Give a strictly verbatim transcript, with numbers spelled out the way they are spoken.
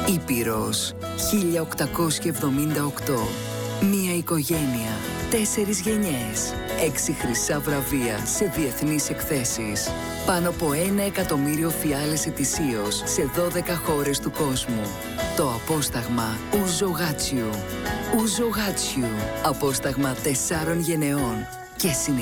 Ήπειρος χίλια οκτακόσια εβδομήντα οκτώ. Μία οικογένεια, τέσσερις γενιές, έξι χρυσά βραβεία σε διεθνείς εκθέσεις. Πάνω από ένα εκατομμύριο φιάλες ετησίως σε δώδεκα χώρες του κόσμου. Το απόσταγμα Ouzo Hachu. Ouzo Hachu. Απόσταγμα τεσσάρων γενεών και συνεχίζεται.